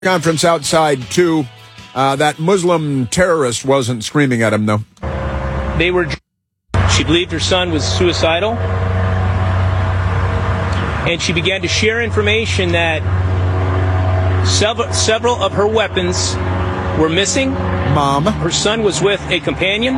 Conference outside, too. That Muslim terrorist wasn't screaming at him, though. She believed her son was suicidal, and she began to share information that several of her weapons were missing. Mom. Her son was with a companion,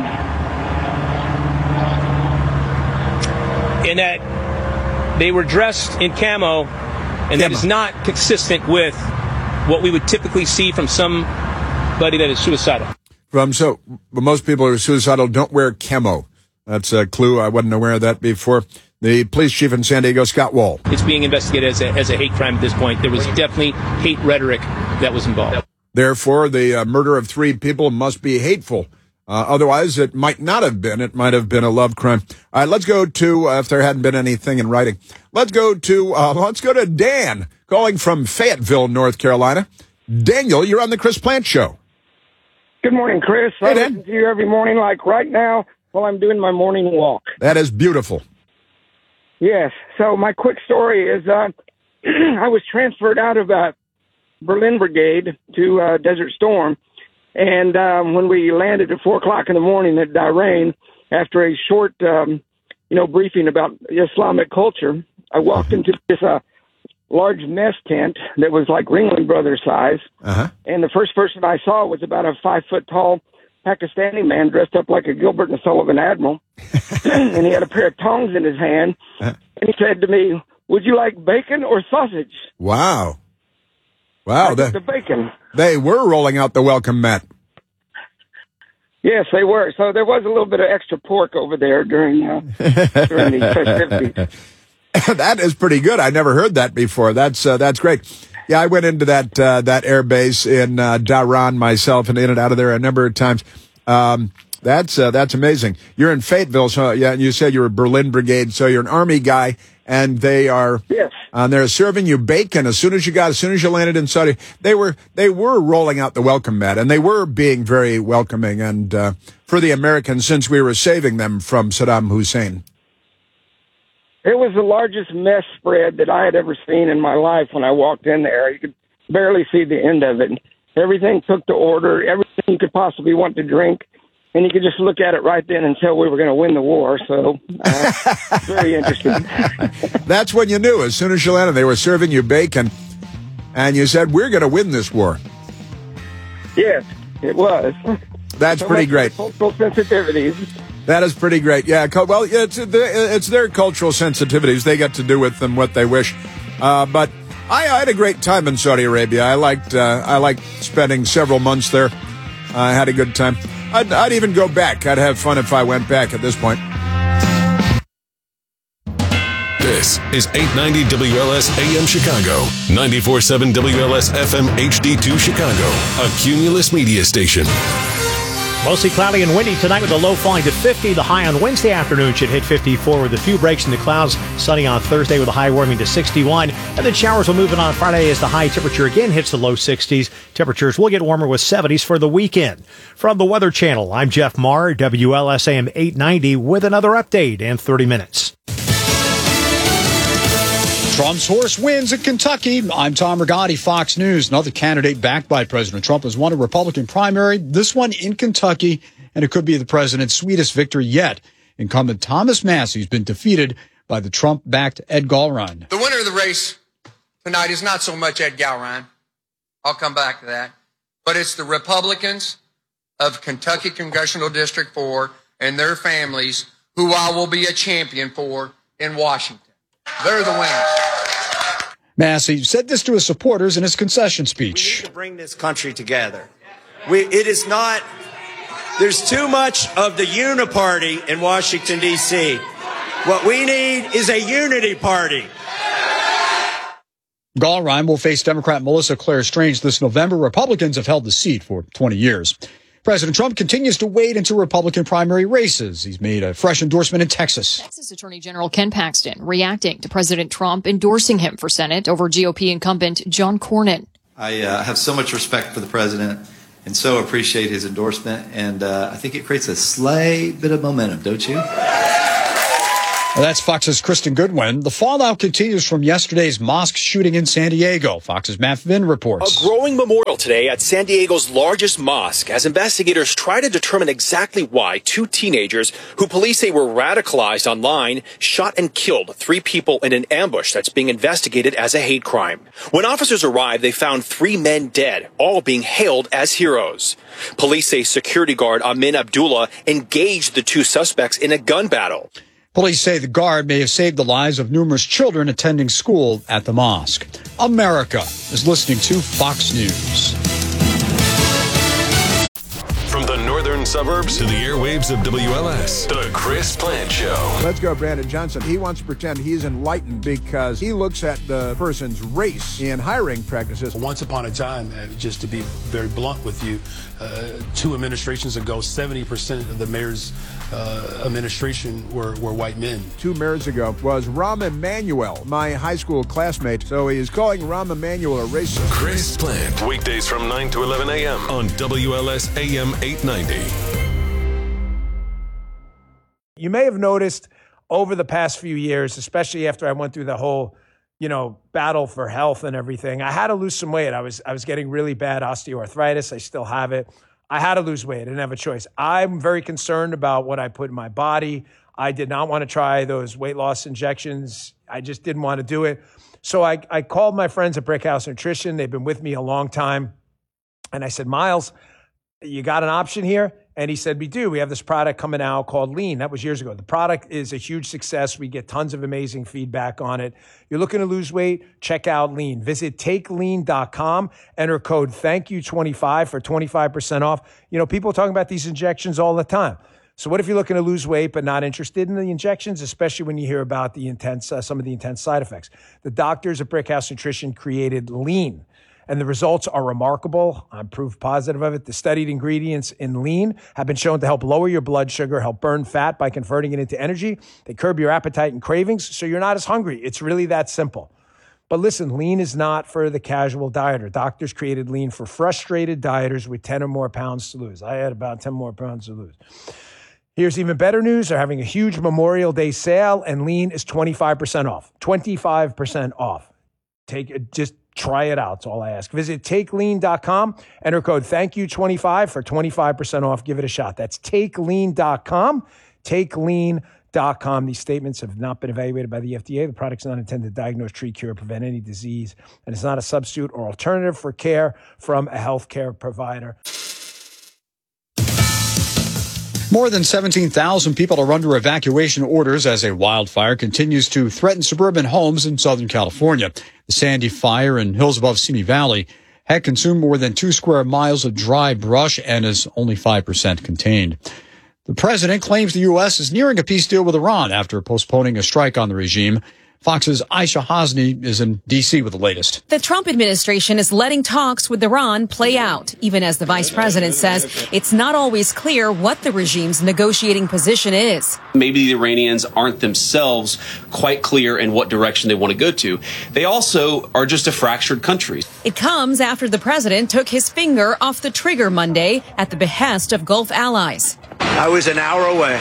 and that they were dressed in camo, and that is not consistent with what we would typically see from somebody that is suicidal. Most people who are suicidal don't wear camo. That's a clue. I wasn't aware of that before. The police chief in San Diego, Scott Wall. It's being investigated as a hate crime at this point. There was definitely hate rhetoric that was involved. Therefore, the murder of 3 people must be hateful. Otherwise, it might not have been. It might have been a love crime. All right, let's go to, if there hadn't been anything in writing, let's go to Dan, calling from Fayetteville, North Carolina. Daniel, you're on the Chris Plante Show. Good morning, Chris. Hey, I Dan. listen to you every morning, like right now, while I'm doing my morning walk. That is beautiful. Yes. So my quick story is I was transferred out of Berlin Brigade to Desert Storm. And when we landed at 4 o'clock in the morning at Bahrain, after a short, briefing about Islamic culture, I walked into this large mess tent that was like Ringling Brothers size. Uh-huh. And the first person I saw was about a 5-foot-tall Pakistani man dressed up like a Gilbert and Sullivan admiral. And he had a pair of tongs in his hand. Uh-huh. And he said to me, "Would you like bacon or sausage?" Wow. I took the bacon. They were rolling out the welcome mat. Yes, they were. So there was a little bit of extra pork over there during the festivities. That is pretty good. I never heard that before. That's great. Yeah, I went into that air base in Dhahran myself and in and out of there a number of times. That's amazing. You're in Fayetteville, so yeah. And you said you were Berlin Brigade, so you're an Army guy, and they are yes. They're serving you bacon as soon as you landed in Saudi. They were rolling out the welcome mat, and they were being very welcoming and for the Americans, since we were saving them from Saddam Hussein. It was the largest mess spread that I had ever seen in my life when I walked in there. You could barely see the end of it. Everything took to order, everything you could possibly want to drink, and you could just look at it right then and tell we were going to win the war. So, very interesting. That's when you knew. As soon as you landed, they were serving you bacon, and you said, "We're going to win this war." Yes, it was. That's So pretty much great. for cultural sensitivities. That is pretty great. Yeah, well, it's their cultural sensitivities. They get to do with them what they wish. But I had a great time in Saudi Arabia. I liked spending several months there. I had a good time. I'd even go back. I'd have fun if I went back at this point. This is 890 WLS AM Chicago, 94.7 WLS FM HD2 Chicago, a Cumulus media station. Mostly cloudy and windy tonight with a low falling to 50. The high on Wednesday afternoon should hit 54 with a few breaks in the clouds. Sunny on Thursday with a high warming to 61. And then showers will move in on Friday as the high temperature again hits the low 60s. Temperatures will get warmer with 70s for the weekend. From the Weather Channel, I'm Jeff Marr, WLSAM 890 with another update in 30 minutes. Trump's horse wins in Kentucky. I'm Tom Rigotti, Fox News. Another candidate backed by President Trump has won a Republican primary, this one in Kentucky, and it could be the president's sweetest victory yet. Incumbent Thomas Massey's been defeated by the Trump-backed Ed Gallrein. The winner of the race tonight is not so much Ed Gallrein. I'll come back to that. But it's the Republicans of Kentucky Congressional District 4 and their families who I will be a champion for in Washington. They're the winners. Massey said this to his supporters in his concession speech. We need to bring this country together. There's too much of the uniparty in Washington, D.C. What we need is a unity party. Gallrein will face Democrat Melissa Claire Strange this November. Republicans have held the seat for 20 years. President Trump continues to wade into Republican primary races. He's made a fresh endorsement in Texas. Texas Attorney General Ken Paxton reacting to President Trump endorsing him for Senate over GOP incumbent John Cornyn. I have so much respect for the president and so appreciate his endorsement. And I think it creates a slight bit of momentum, don't you? That's Fox's Kristen Goodwin. The fallout continues from yesterday's mosque shooting in San Diego. Fox's Matt Finn reports. A growing memorial today at San Diego's largest mosque as investigators try to determine exactly why two teenagers who police say were radicalized online shot and killed 3 people in an ambush that's being investigated as a hate crime. When officers arrived, they found 3 men dead, all being hailed as heroes. Police say security guard Amin Abdullah engaged the 2 suspects in a gun battle. Police say the guard may have saved the lives of numerous children attending school at the mosque. America is listening to Fox News. From the northern suburbs to the airwaves of WLS, The Chris Plant Show. Let's go, Brandon Johnson. He wants to pretend he's enlightened because he looks at the person's race in hiring practices. Once upon a time, just to be very blunt with you, 2 administrations ago, 70% of the mayor's administration were white men. 2 mayors ago was Rahm Emanuel, my high school classmate. So he is calling Rahm Emanuel a racist. Chris Plant, weekdays from 9 to 11 a.m. on WLS AM 890. You may have noticed over the past few years, especially after I went through the whole, battle for health and everything, I had to lose some weight. I was getting really bad osteoarthritis. I still have it. I had to lose weight. I didn't have a choice. I'm very concerned about what I put in my body. I did not want to try those weight loss injections. I just didn't want to do it. So I called my friends at Brickhouse Nutrition. They've been with me a long time. And I said, Miles, you got an option here? And he said, we do. We have this product coming out called Lean. That was years ago. The product is a huge success. We get tons of amazing feedback on it. You're looking to lose weight? Check out Lean. Visit takelean.com. Enter code THANKYOU25 for 25% off. People are talking about these injections all the time. So what if you're looking to lose weight but not interested in the injections, especially when you hear about the some of the intense side effects? The doctors at Brickhouse Nutrition created Lean, and the results are remarkable. I'm proof positive of it. The studied ingredients in Lean have been shown to help lower your blood sugar, help burn fat by converting it into energy. They curb your appetite and cravings, so you're not as hungry. It's really that simple. But listen, Lean is not for the casual dieter. Doctors created Lean for frustrated dieters with 10 or more pounds to lose. I had about 10 more pounds to lose. Here's even better news. They're having a huge Memorial Day sale, and Lean is 25% off. 25% off. Just try it out. That's all I ask. Visit takelean.com. Enter code THANKYOU25 for 25% off. Give it a shot. That's takelean.com. Takelean.com. These statements have not been evaluated by the FDA. The product's not intended to diagnose, treat, cure, prevent any disease, and it's not a substitute or alternative for care from a healthcare provider. More than 17,000 people are under evacuation orders as a wildfire continues to threaten suburban homes in Southern California. The Sandy Fire in hills above Simi Valley had consumed more than 2 square miles of dry brush and is only 5% contained. The president claims the U.S. is nearing a peace deal with Iran after postponing a strike on the regime. Fox's Aisha Hasni is in D.C. with the latest. The Trump administration is letting talks with Iran play out, even as the vice president says it's not always clear what the regime's negotiating position is. Maybe the Iranians aren't themselves quite clear in what direction they want to go to. They also are just a fractured country. It comes after the president took his finger off the trigger Monday at the behest of Gulf allies. I was an hour away.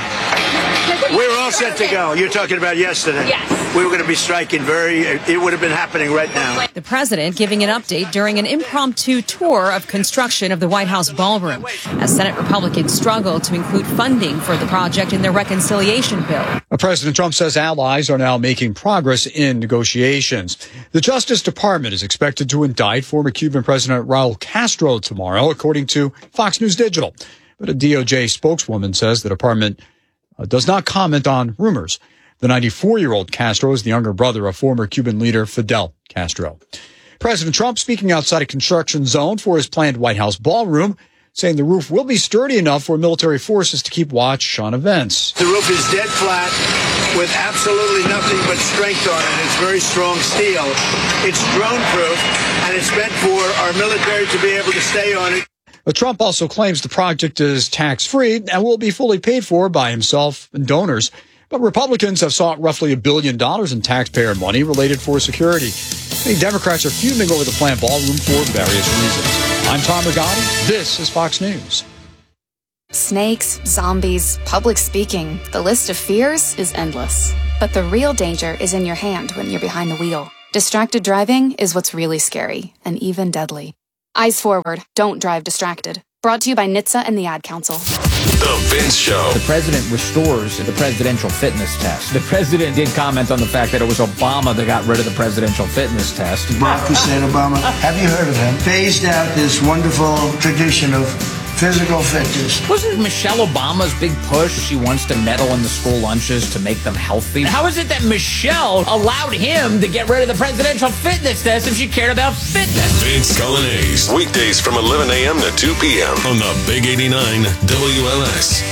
We were all set to go. You're talking about yesterday. Yes. We were going to be striking it would have been happening right now. The president giving an update during an impromptu tour of construction of the White House ballroom as Senate Republicans struggle to include funding for the project in their reconciliation bill. President Trump says allies are now making progress in negotiations. The Justice Department is expected to indict former Cuban President Raul Castro tomorrow, according to Fox News Digital. But a DOJ spokeswoman says the department does not comment on rumors. The 94-year-old Castro is the younger brother of former Cuban leader Fidel Castro. President Trump speaking outside a construction zone for his planned White House ballroom, saying the roof will be sturdy enough for military forces to keep watch on events. The roof is dead flat with absolutely nothing but strength on it. It's very strong steel. It's drone-proof, and it's meant for our military to be able to stay on it. But Trump also claims the project is tax-free and will be fully paid for by himself and donors. But Republicans have sought roughly $1 billion in taxpayer money related for security. Many Democrats are fuming over the planned ballroom for various reasons. I'm Tom Rigotti. This is Fox News. Snakes, zombies, public speaking. The list of fears is endless. But the real danger is in your hand when you're behind the wheel. Distracted driving is what's really scary and even deadly. Eyes forward. Don't drive distracted. Brought to you by NHTSA and the Ad Council. The Vince Show. The president restores the presidential fitness test. The president did comment on the fact that it was Obama that got rid of the presidential fitness test. Barack Hussein Obama, have you heard of him? Phased out this wonderful tradition of physical fitness. Wasn't Michelle Obama's big push? She wants to meddle in the school lunches to make them healthy. How is it that Michelle allowed him to get rid of the presidential fitness test if she cared about fitness? Vince Coglianese. Weekdays from 11 a.m. to 2 p.m. on the Big 89 WLS.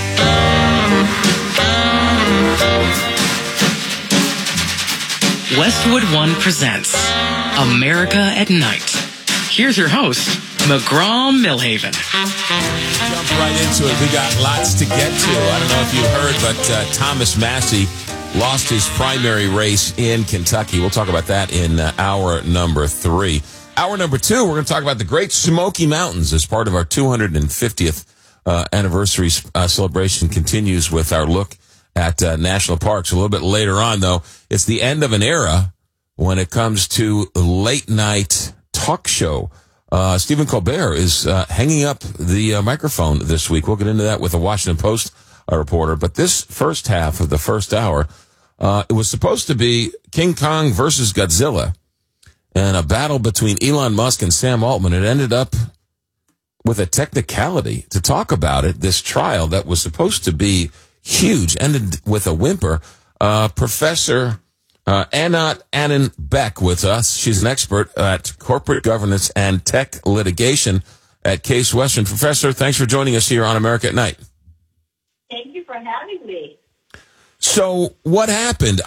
Westwood One presents America at Night. Here's your host, McGraw-Milhaven. Jump right into it. We got lots to get to. I don't know if you heard, but Thomas Massie lost his primary race in Kentucky. We'll talk about that in hour number 3. Hour number 2, we're going to talk about the Great Smoky Mountains as part of our 250th anniversary celebration. Continues with our look at national parks. A little bit later on, though, it's the end of an era when it comes to late night talk show. Stephen Colbert is hanging up the microphone this week. We'll get into that with a Washington Post reporter. But this first half of the first hour, it was supposed to be King Kong versus Godzilla and a battle between Elon Musk and Sam Altman. It ended up with a technicality to talk about it. This trial that was supposed to be huge ended with a whimper. Professor Anat Anand-Beck with us. She's an expert at corporate governance and tech litigation at Case Western. Professor, thanks for joining us here on America at Night. Thank you for having me. So what happened?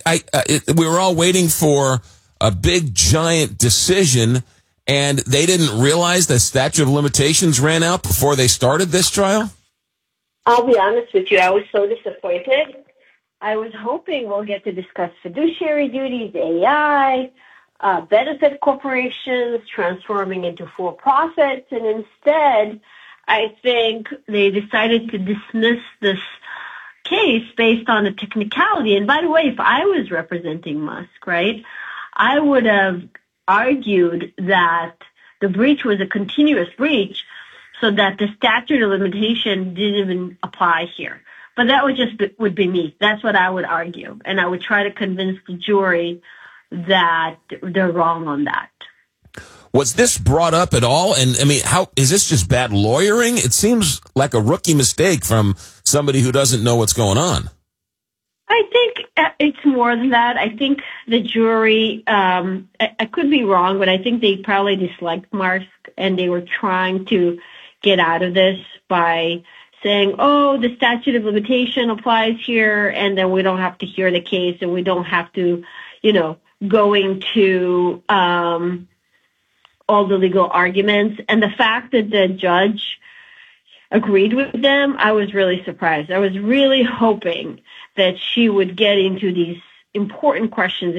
We were all waiting for a big, giant decision, and they didn't realize the statute of limitations ran out before they started this trial? I'll be honest with you. I was so disappointed. I was hoping we'll get to discuss fiduciary duties, AI, benefit corporations transforming into for-profits, and instead, I think they decided to dismiss this case based on a technicality. And by the way, if I was representing Musk, right, I would have argued that the breach was a continuous breach so that the statute of limitation didn't even apply here. But that would be me. That's what I would argue. And I would try to convince the jury that they're wrong on that. Was this brought up at all? And, I mean, how is this just bad lawyering? It seems like a rookie mistake from somebody who doesn't know what's going on. I think it's more than that. I think the jury, I could be wrong, but I think they probably disliked Musk, and they were trying to get out of this by saying, oh, the statute of limitation applies here, and then we don't have to hear the case, and we don't have to, go into all the legal arguments. And the fact that the judge agreed with them, I was really surprised. I was really hoping that she would get into these important questions,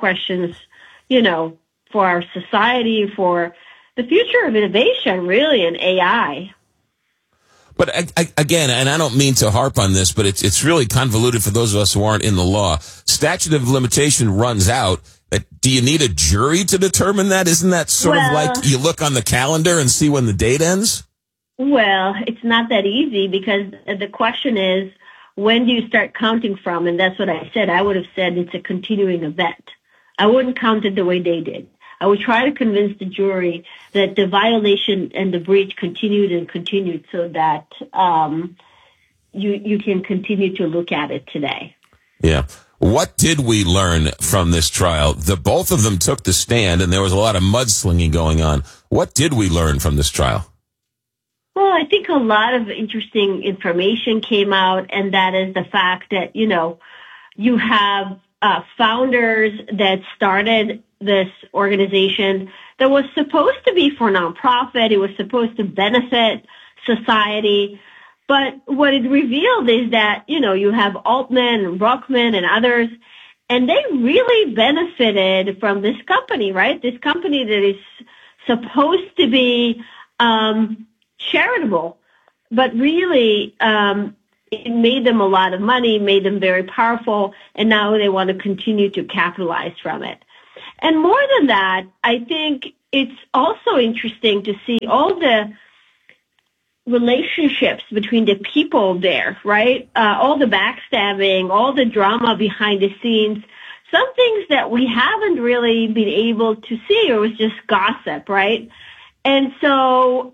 for our society, for the future of innovation, really, in AI. But again, and I don't mean to harp on this, but it's really convoluted for those of us who aren't in the law. Statute of limitation runs out. Do you need a jury to determine that? Isn't that sort of like you look on the calendar and see when the date ends? Well, it's not that easy, because the question is, when do you start counting from? And that's what I said. I would have said it's a continuing event. I wouldn't count it the way they did. I would try to convince the jury that the violation and the breach continued and continued, so that you can continue to look at it today. Yeah. What did we learn from this trial? Both of them took the stand, and there was a lot of mudslinging going on. What did we learn from this trial? Well, I think a lot of interesting information came out, and that is the fact that, you have founders that started this organization that was supposed to be for nonprofit. It was supposed to benefit society. But what it revealed is that, you have Altman and Brockman and others, and they really benefited from this company, right? This company that is supposed to be charitable, but really it made them a lot of money, made them very powerful, and now they want to continue to capitalize from it. And more than that, I think it's also interesting to see all the relationships between the people there, right? All the backstabbing, all the drama behind the scenes, some things that we haven't really been able to see. It was just gossip, right? And so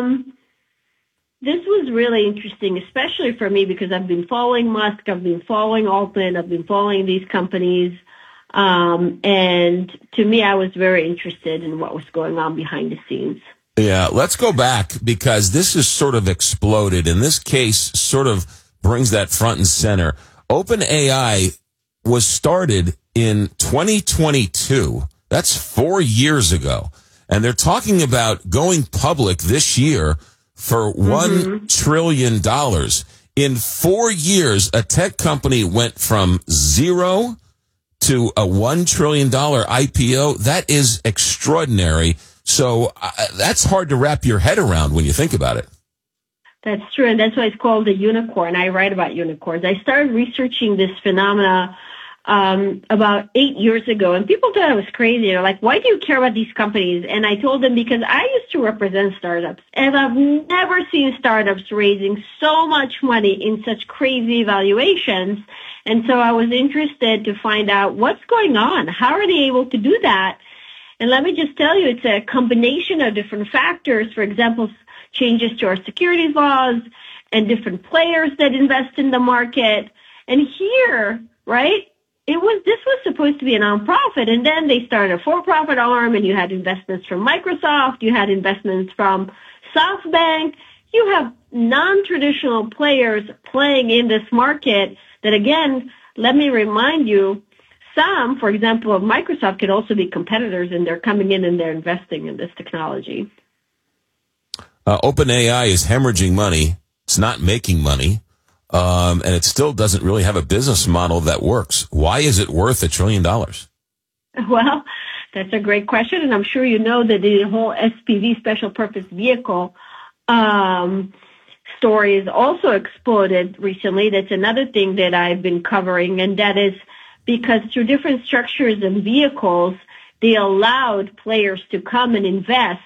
this was really interesting, especially for me, because I've been following Musk, I've been following Altman, I've been following these companies. And to me, I was very interested in what was going on behind the scenes. Yeah, let's go back because this has sort of exploded, and this case sort of brings that front and center. OpenAI was started in 2022. That's 4 years ago. And they're talking about going public this year for $1 trillion. In 4 years, a tech company went from zero to a $1 trillion IPO. That is extraordinary. So that's hard to wrap your head around when you think about it. That's true, and that's why it's called a unicorn. I write about unicorns. I started researching this phenomena about 8 years ago, and people thought I was crazy. They're like, why do you care about these companies? And I told them because I used to represent startups, and I've never seen startups raising so much money in such crazy valuations. And so I was interested to find out what's going on. How are they able to do that? And let me just tell you, it's a combination of different factors. For example, changes to our securities laws and different players that invest in the market. And here, right, this was supposed to be a nonprofit, and then they started a for-profit arm, and you had investments from Microsoft, you had investments from SoftBank. You have non-traditional players playing in this market that, again, let me remind you, some, for example, of Microsoft could also be competitors, and they're coming in and they're investing in this technology. OpenAI is hemorrhaging money. It's not making money. And it still doesn't really have a business model that works. Why is it worth $1 trillion? Well, that's a great question. And I'm sure you know that the whole SPV, special purpose vehicle, story has also exploded recently. That's another thing that I've been covering. And that is because through different structures and vehicles, they allowed players to come and invest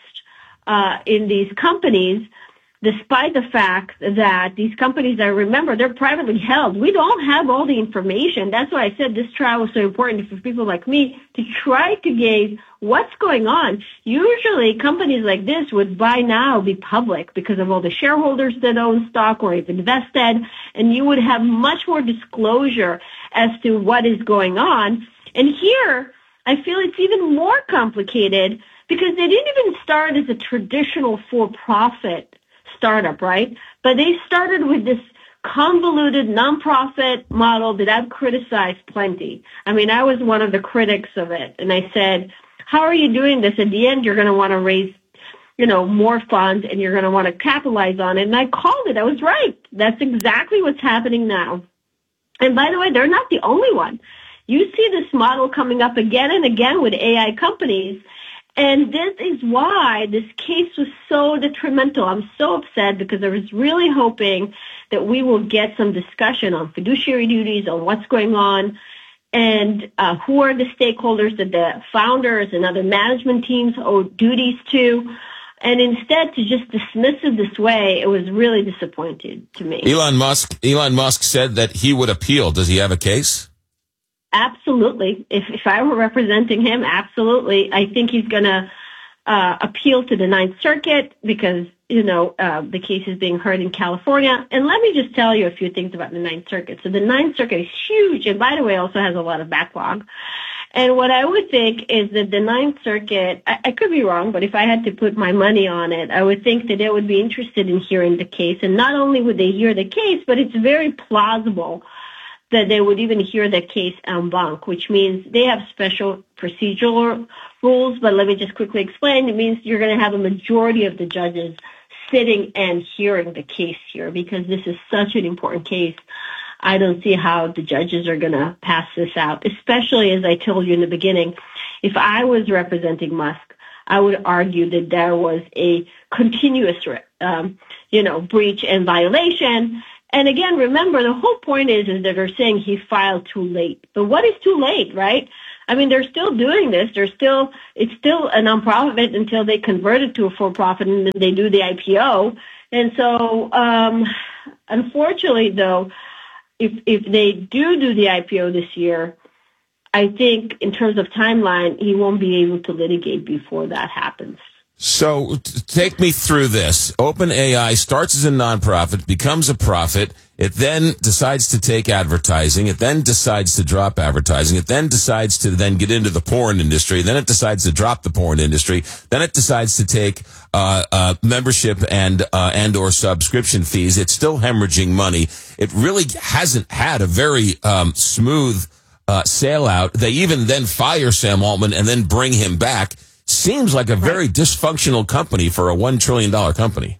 in these companies, despite the fact that these companies, I remember, they're privately held. We don't have all the information. That's why I said this trial was so important for people like me to try to gauge what's going on. Usually companies like this would by now be public because of all the shareholders that own stock or have invested, and you would have much more disclosure as to what is going on. And here, I feel it's even more complicated because they didn't even start as a traditional for-profit startup, right? But they started with this convoluted nonprofit model that I've criticized plenty. I mean, I was one of the critics of it. And I said, how are you doing this? At the end, you're going to want to raise, more funds, and you're going to want to capitalize on it. And I called it. I was right. That's exactly what's happening now. And by the way, they're not the only one. You see this model coming up again and again with AI companies. And this is why this case was so detrimental. I'm so upset because I was really hoping that we will get some discussion on fiduciary duties, on what's going on, and who are the stakeholders that the founders and other management teams owe duties to. And instead, to just dismiss it this way, it was really disappointing to me. Elon Musk said that he would appeal. Does he have a case? Absolutely. If I were representing him, absolutely. I think he's going to appeal to the Ninth Circuit because, the case is being heard in California. And let me just tell you a few things about the Ninth Circuit. So the Ninth Circuit is huge, and by the way, also has a lot of backlog. And what I would think is that the Ninth Circuit, I could be wrong, but if I had to put my money on it, I would think that they would be interested in hearing the case. And not only would they hear the case, but it's very plausible that they would even hear the case en banc, which means they have special procedural rules. But let me just quickly explain. It means you're going to have a majority of the judges sitting and hearing the case here because this is such an important case. I don't see how the judges are going to pass this out, especially as I told you in the beginning. If I was representing Musk, I would argue that there was a continuous, breach and violation. And again, remember, the whole point is that they're saying he filed too late. But what is too late, right? I mean, they're still doing this. It's still a nonprofit until they convert it to a for-profit and then they do the IPO. And so, unfortunately, though, if they do the IPO this year, I think in terms of timeline, he won't be able to litigate before that happens. So take me through this. OpenAI starts as a nonprofit, becomes a profit. It then decides to take advertising. It then decides to drop advertising. It then decides to then get into the porn industry. Then it decides to drop the porn industry. Then it decides to take membership and or subscription fees. It's still hemorrhaging money. It really hasn't had a very smooth sail out. They even then fire Sam Altman and then bring him back. Seems like a very dysfunctional company for a $1 trillion company.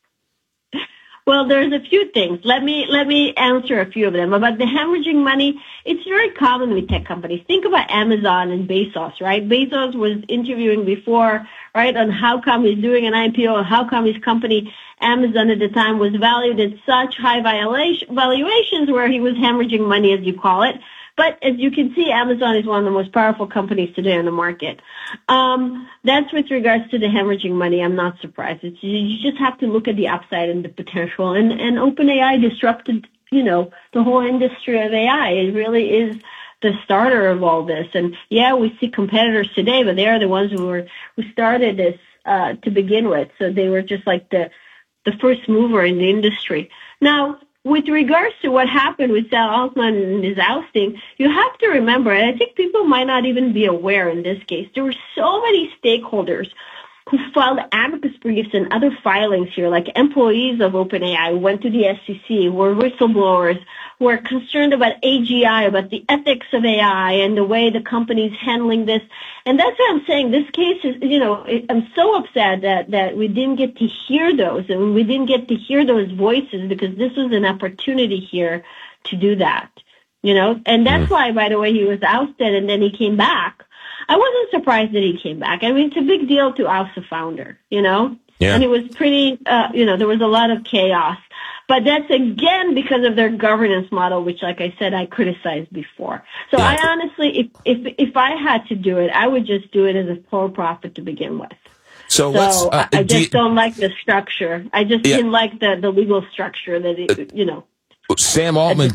Well, there's a few things. Let me answer a few of them. About the hemorrhaging money, it's very common with tech companies. Think about Amazon and Bezos, right? Bezos was interviewing before, right, on how come he's doing an IPO and how come his company, Amazon at the time, was valued at such high valuations where he was hemorrhaging money, as you call it. But as you can see, Amazon is one of the most powerful companies today on the market. That's with regards to the hemorrhaging money. I'm not surprised. You just have to look at the upside and the potential. And OpenAI disrupted, the whole industry of AI. It really is the starter of all this. And yeah, we see competitors today, but they are the ones who started this to begin with. So they were just like the first mover in the industry. Now, with regards to what happened with Sam Altman and his ousting, you have to remember, and I think people might not even be aware in this case, there were so many stakeholders who filed amicus briefs and other filings here, like employees of OpenAI went to the SEC, were whistleblowers, were concerned about AGI, about the ethics of AI and the way the company's handling this. And that's what I'm saying. This case is, I'm so upset that we didn't get to hear those, and we didn't get to hear those voices, because this was an opportunity here to do that, And that's why, by the way, he was ousted and then he came back. I wasn't surprised that he came back. I mean, it's a big deal to oust a founder, Yeah. And it was pretty, there was a lot of chaos. But that's, again, because of their governance model, which, like I said, I criticized before. So I honestly, if I had to do it, I would just do it as a for-profit to begin with. So I just don't like the structure. I just didn't like the legal structure that, Sam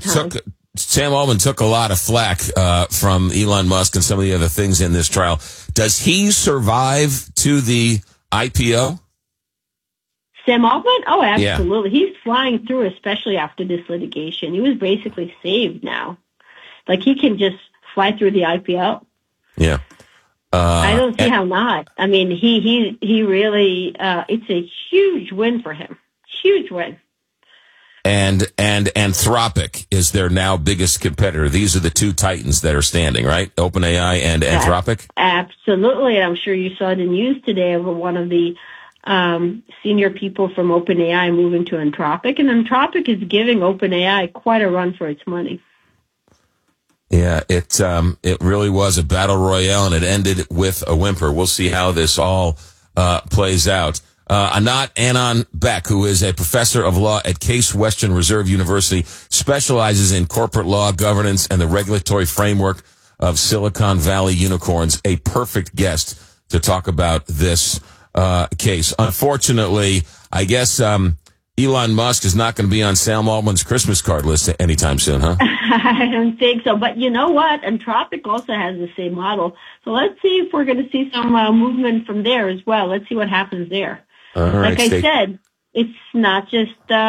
Altman took a lot of flack from Elon Musk and some of the other things in this trial. Does he survive to the IPO? Sam Altman? Oh, absolutely. Yeah. He's flying through, especially after this litigation. He was basically saved now. Like, he can just fly through the IPO. Yeah. I don't see how not. I mean, he really, it's a huge win for him. Huge win. And Anthropic is their now biggest competitor. These are the two titans that are standing, right? OpenAI and Anthropic? Absolutely. I'm sure you saw the news today of one of the senior people from OpenAI moving to Anthropic. And Anthropic is giving OpenAI quite a run for its money. Yeah, it really was a battle royale, and it ended with a whimper. We'll see how this all plays out. Anat Anon Beck, who is a professor of law at Case Western Reserve University, specializes in corporate law, governance, and the regulatory framework of Silicon Valley unicorns. A perfect guest to talk about this case. Unfortunately, I guess Elon Musk is not going to be on Sam Altman's Christmas card list anytime soon, huh? I don't think so. But you know what? Anthropic also has the same model. So let's see if we're going to see some movement from there as well. Let's see what happens there. All right, like I said, it's not just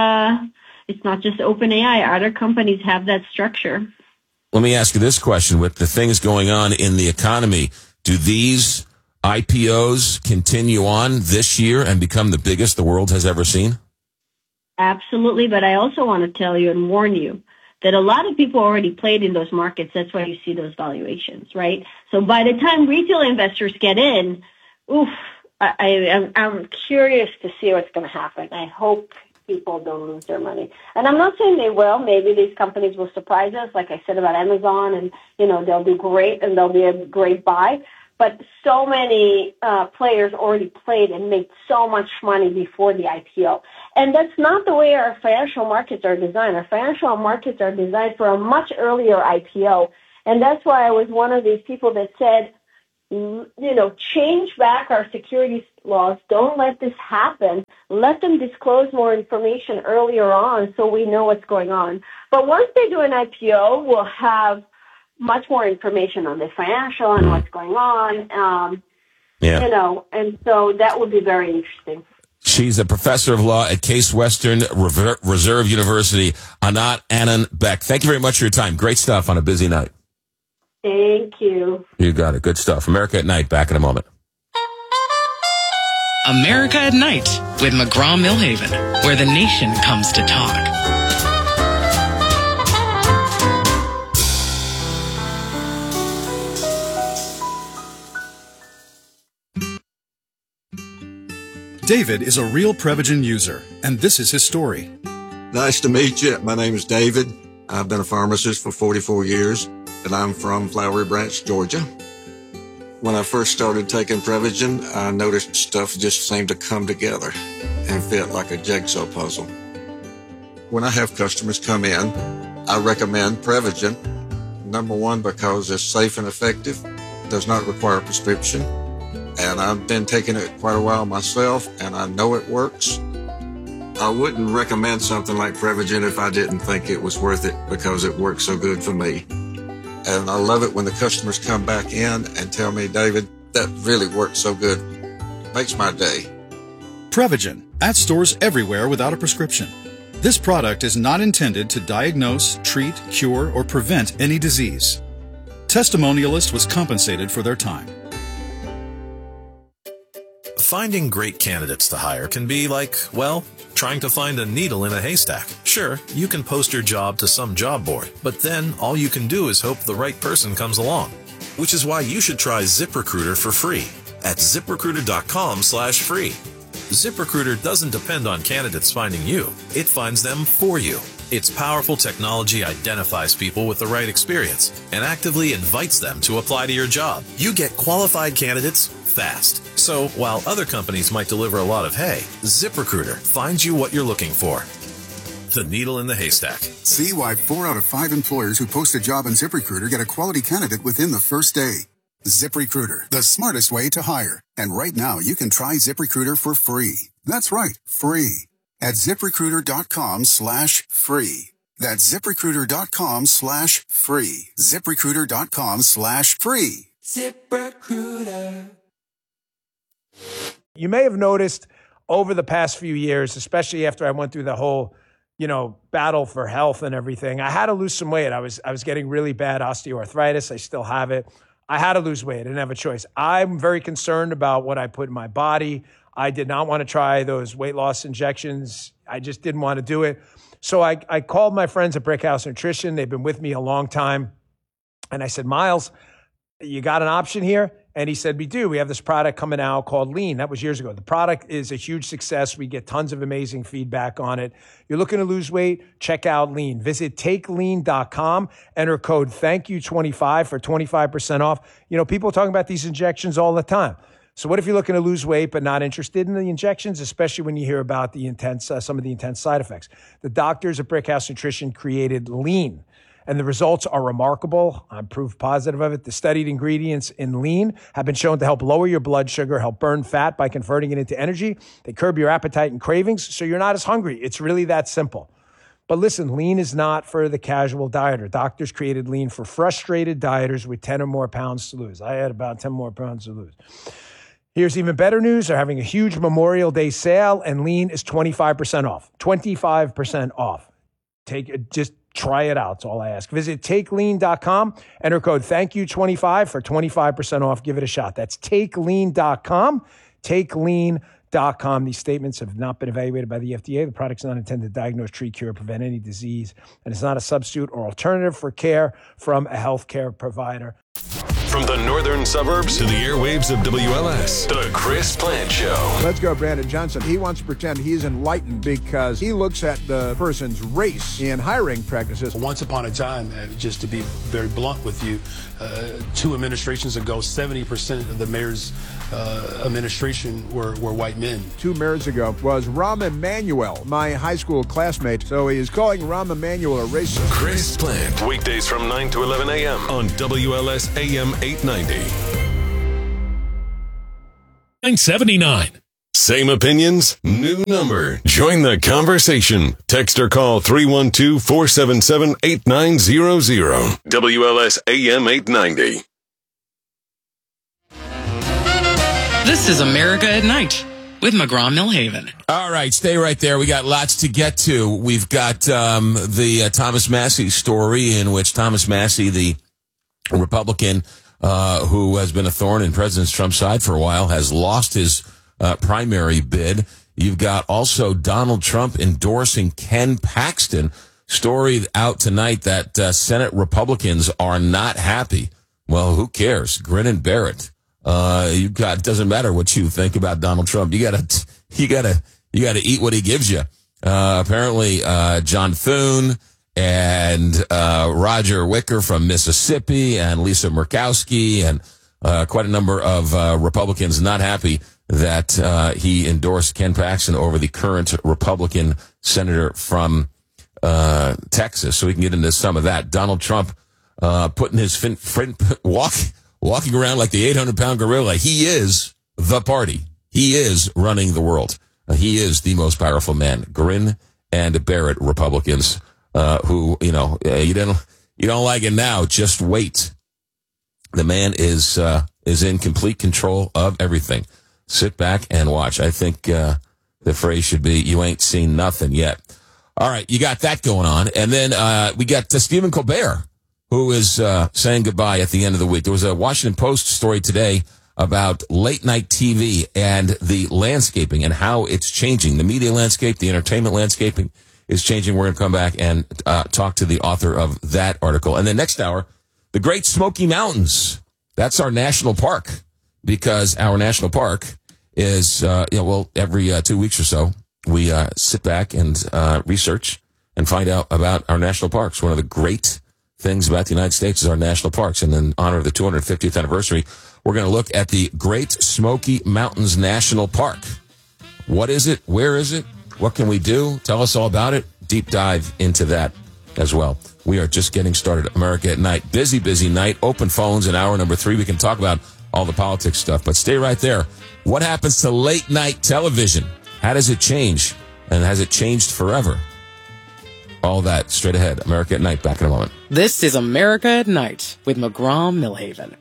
OpenAI. Other companies have that structure. Let me ask you this question. With the things going on in the economy, do these IPOs continue on this year and become the biggest the world has ever seen? Absolutely. But I also want to tell you and warn you that a lot of people already played in those markets. That's why you see those valuations, right? So by the time retail investors get in, I'm curious to see what's going to happen. I hope people don't lose their money. And I'm not saying they will. Maybe these companies will surprise us, like I said about Amazon, and, they'll do great and they'll be a great buy. But so many players already played and made so much money before the IPO. And that's not the way our financial markets are designed. Our financial markets are designed for a much earlier IPO. And that's why I was one of these people that said, change back our securities laws. Don't let this happen. Let them disclose more information earlier on so we know what's going on. But once they do an IPO, we'll have much more information on the financial and what's going on, and so that would be very interesting. She's a professor of law at Case Western Reserve University, Anat Anand-Beck. Thank you very much for your time. Great stuff on a busy night. Thank you. You got it. Good stuff. America at Night, back in a moment. America at Night with McGraw-Milhaven, where the nation comes to talk. David is a real Prevagen user, and this is his story. Nice to meet you. My name is David. I've been a pharmacist for 44 years, and I'm from Flowery Branch, Georgia. When I first started taking Prevagen, I noticed stuff just seemed to come together and fit like a jigsaw puzzle. When I have customers come in, I recommend Prevagen. Number one, because it's safe and effective, does not require a prescription. And I've been taking it quite a while myself, and I know it works. I wouldn't recommend something like Prevagen if I didn't think it was worth it because it works so good for me. And I love it when the customers come back in and tell me, David, that really works so good. Makes my day. Prevagen, at stores everywhere without a prescription. This product is not intended to diagnose, treat, cure, or prevent any disease. Testimonialist was compensated for their time. Finding great candidates to hire can be like, well, trying to find a needle in a haystack. Sure, you can post your job to some job board, but then all you can do is hope the right person comes along. Which is why you should try ZipRecruiter for free at ZipRecruiter.com/free. ZipRecruiter doesn't depend on candidates finding you. It finds them for you. Its powerful technology identifies people with the right experience and actively invites them to apply to your job. You get qualified candidates fast. So while other companies might deliver a lot of hay, ZipRecruiter finds you what you're looking for. The needle in the haystack. See why 4 out of 5 employers who post a job on ZipRecruiter get a quality candidate within the first day. ZipRecruiter, the smartest way to hire. And right now, you can try ZipRecruiter for free. That's right, free. At ZipRecruiter.com/free. That's ZipRecruiter.com/free. ZipRecruiter.com/free. ZipRecruiter. You may have noticed over the past few years, especially after I went through the whole, battle for health and everything, I had to lose some weight. I was getting really bad osteoarthritis. I still have it. I had to lose weight. I didn't have a choice. I'm very concerned about what I put in my body. I did not want to try those weight loss injections. I just didn't want to do it. So I called my friends at Brickhouse Nutrition. They've been with me a long time. And I said, Miles, you got an option here? And he said, we do. We have this product coming out called Lean. That was years ago. The product is a huge success. We get tons of amazing feedback on it. You're looking to lose weight? Check out Lean. Visit takelean.com. Enter code THANKYOU25 for 25% off. People are talking about these injections all the time. So what if you're looking to lose weight but not interested in the injections, especially when you hear about the some of the intense side effects? The doctors at Brickhouse Nutrition created Lean, and the results are remarkable. I'm proof positive of it. The studied ingredients in Lean have been shown to help lower your blood sugar, help burn fat by converting it into energy. They curb your appetite and cravings, so you're not as hungry. It's really that simple. But listen, Lean is not for the casual dieter. Doctors created Lean for frustrated dieters with 10 or more pounds to lose. I had about 10 more pounds to lose. Here's even better news. They're having a huge Memorial Day sale, and Lean is 25% off. 25% off. Just try it out. That's all I ask. Visit takelean.com. Enter code THANKYOU25 for 25% off. Give it a shot. That's takelean.com. Takelean.com. These statements have not been evaluated by the FDA. The product's not intended to diagnose, treat, cure, or prevent any disease, and it's not a substitute or alternative for care from a healthcare provider. From the northern suburbs to the airwaves of WLS, The Chris Plant Show. Let's go, Brandon Johnson. He wants to pretend he's enlightened because he looks at the person's race in hiring practices. Once upon a time, just to be very blunt with you, 2 administrations ago, 70% of the mayor's administration were white men. 2 mayors ago was Rahm Emanuel, my high school classmate. So he is calling Rahm Emanuel a racist. Chris Plant, weekdays from 9 to 11 a.m. on WLS AM 890. 979. Same opinions, new number. Join the conversation. Text or call 312-477-8900. WLS AM 890. This is America at Night with McGraw-Millhaven. All right, stay right there. We got lots to get to. We've got the Thomas Massie story, in which Thomas Massie, the Republican who has been a thorn in President Trump's side for a while, has lost his primary bid. You've got also Donald Trump endorsing Ken Paxton. Story out tonight that Senate Republicans are not happy. Well, who cares? Grin and bear it. It doesn't matter what you think about Donald Trump. You gotta eat what he gives you. Apparently, John Thune and Roger Wicker from Mississippi and Lisa Murkowski and quite a number of Republicans not happy that he endorsed Ken Paxton over the current Republican senator from Texas. So we can get into some of that. Donald Trump putting his walking around like the 800-pound gorilla. He is the party. He is running the world. He is the most powerful man. Grin and bear it, Republicans. Who, you don't like it now. Just wait. The man is in complete control of everything. Sit back and watch. I think the phrase should be, you ain't seen nothing yet. All right, you got that going on. And then we got Stephen Colbert, who is saying goodbye at the end of the week. There was a Washington Post story today about late night TV and the landscaping and how it's changing. The media landscape, the entertainment landscaping is changing. We're going to come back and talk to the author of that article. And then next hour, the Great Smoky Mountains. That's our national park, because our national park is, every 2 weeks or so, we sit back and research and find out about our national parks. One of the great things about the United States is our national parks. And in honor of the 250th anniversary, we're going to look at the Great Smoky Mountains National Park. What is it? Where is it? What can we do? Tell us all about it. Deep dive into that as well. We are just getting started. America at Night. Busy, busy night. Open phones in hour number 3. We can talk about all the politics stuff, but stay right there. What happens to late night television? How does it change? And has it changed forever? All that straight ahead. America at Night. Back in a moment. This is America at Night with McGraw-Millhaven.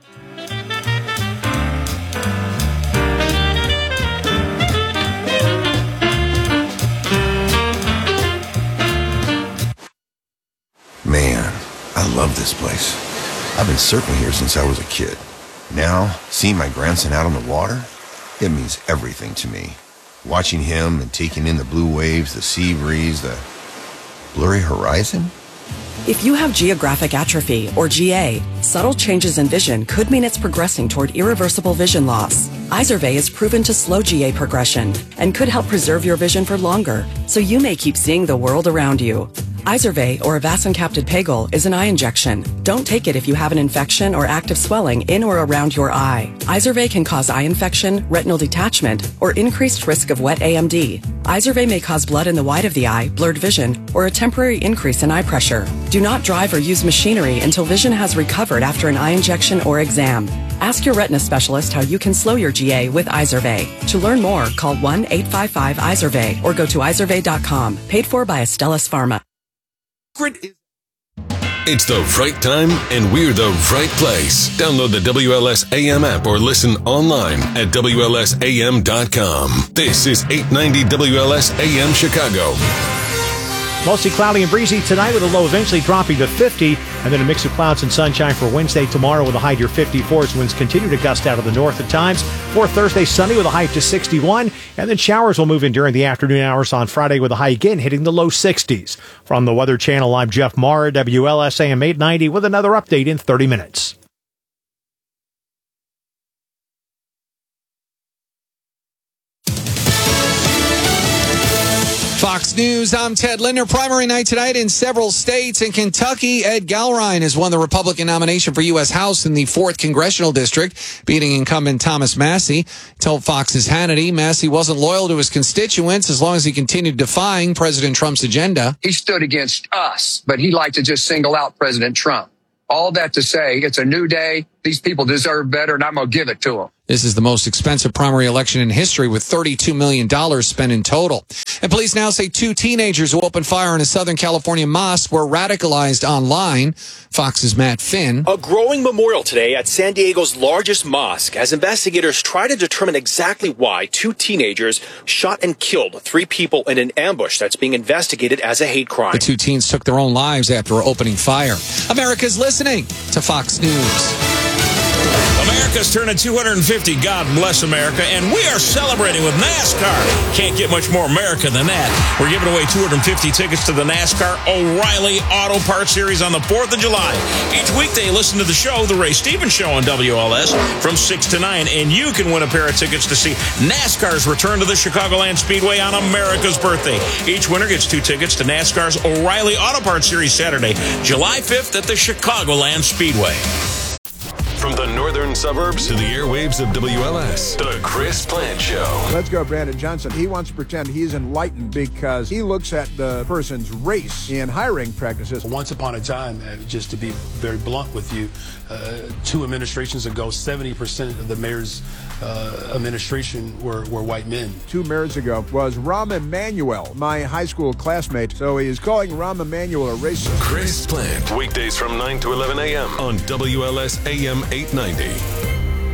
Man, I love this place. I've been surfing here since I was a kid. Now, seeing my grandson out on the water, it means everything to me. Watching him and taking in the blue waves, the sea breeze, the blurry horizon. If you have geographic atrophy, or GA, subtle changes in vision could mean it's progressing toward irreversible vision loss. Izervay is proven to slow GA progression and could help preserve your vision for longer, so you may keep seeing the world around you. Izervay, or avacincaptad pegol, is an eye injection. Don't take it if you have an infection or active swelling in or around your eye. Izervay can cause eye infection, retinal detachment, or increased risk of wet AMD. Izervay may cause blood in the white of the eye, blurred vision, or a temporary increase in eye pressure. Do not drive or use machinery until vision has recovered after an eye injection or exam. Ask your retina specialist how you can slow your GA with Izervay. To learn more, call 1-855-IZERVAY or go to izervay.com. Paid for by Astellas Pharma. It's the right time, and we're the right place. Download the WLS AM app or listen online at WLSAM.com. This is 890 WLS AM Chicago. Mostly cloudy and breezy tonight with a low eventually dropping to 50, and then a mix of clouds and sunshine for Wednesday. Tomorrow with a high near 54 as winds continue to gust out of the north at times. For Thursday, sunny with a high to 61, and then showers will move in during the afternoon hours on Friday with a high again hitting the low 60s. From the Weather Channel, I'm Jeff Marr, WLS AM 890 with another update in 30 minutes. Fox News, I'm Ted Linder. Primary night tonight in several states. In Kentucky, Ed Galrine has won the Republican nomination for U.S. House in the 4th Congressional District, beating incumbent Thomas Massie. He told Fox's Hannity Massie wasn't loyal to his constituents as long as he continued defying President Trump's agenda. He stood against us, but he liked to just single out President Trump. All that to say, it's a new day. These people deserve better, and I'm going to give it to them. This is the most expensive primary election in history, with $32 million spent in total. And police now say 2 teenagers who opened fire in a Southern California mosque were radicalized online. Fox's Matt Finn. A growing memorial today at San Diego's largest mosque as investigators try to determine exactly why 2 teenagers shot and killed 3 people in an ambush that's being investigated as a hate crime. The 2 teens took their own lives after opening fire. America's listening to Fox News. America's turning 250. God bless America. And we are celebrating with NASCAR. Can't get much more America than that. We're giving away 250 tickets to the NASCAR O'Reilly Auto Parts Series on the 4th of July. Each weekday, listen to the show, The Ray Stevens Show on WLS from 6 to 9. And you can win a pair of tickets to see NASCAR's return to the Chicagoland Speedway on America's birthday. Each winner gets 2 tickets to NASCAR's O'Reilly Auto Parts Series Saturday, July 5th at the Chicagoland Speedway. From the northern suburbs to the airwaves of WLS, The Chris Plant Show. Let's go, Brandon Johnson. He wants to pretend he's enlightened because he looks at the person's race in hiring practices. Once upon a time, just to be very blunt with you, 2 administrations ago, 70% of the mayor's administration were white men. 2 mayors ago was Rahm Emanuel, my high school classmate. So he is calling Rahm Emanuel a racist. Chris Plant, weekdays from 9 to 11 a.m. on WLS AM 890.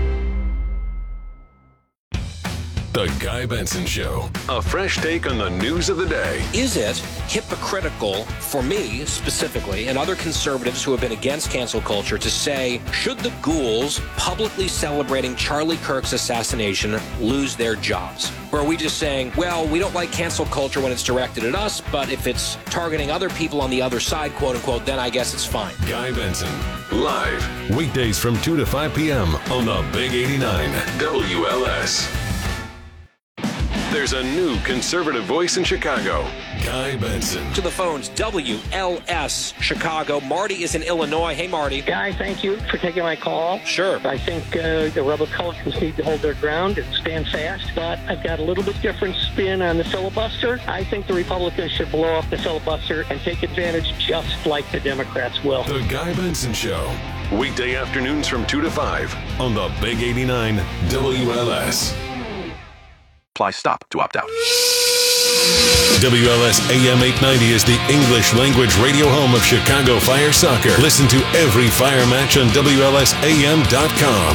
The Guy Benson Show. A fresh take on the news of the day. Is it hypocritical for me specifically and other conservatives who have been against cancel culture to say, should the ghouls publicly celebrating Charlie Kirk's assassination lose their jobs? Or are we just saying, well, we don't like cancel culture when it's directed at us, but if it's targeting other people on the other side, quote unquote, then I guess it's fine. Guy Benson, live, weekdays from 2 to 5 p.m. on the Big 89 WLS. There's a new conservative voice in Chicago, Guy Benson. To the phones, WLS Chicago. Marty is in Illinois. Hey, Marty. Guy, thank you for taking my call. Sure. I think the Republicans need to hold their ground and stand fast, but I've got a little bit different spin on the filibuster. I think the Republicans should blow up the filibuster and take advantage just like the Democrats will. The Guy Benson Show. Weekday afternoons from 2 to 5 on the Big 89 WLS. Apply stop to opt out. WLS AM 890 is the English language radio home of Chicago Fire Soccer. Listen to every Fire match on WLSAM.com.